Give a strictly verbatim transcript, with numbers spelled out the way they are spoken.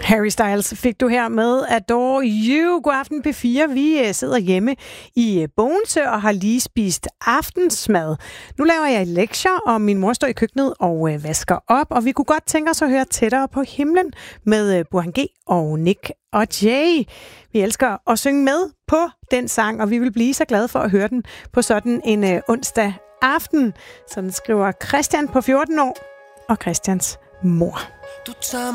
Harry Styles fik du her med Adore You. God aften P fire. Vi sidder hjemme i Bogense og har lige spist aftensmad. Nu laver jeg lektier, og min mor står i køkkenet og vasker op. Og vi kunne godt tænke os at høre Tættere på himlen med Burhan G og Nick og Jay. Vi elsker at synge med på den sang, og vi vil blive så glade for at høre den på sådan en onsdag aften. Sådan skriver Christian på fjorten år og Christians mor. Du tager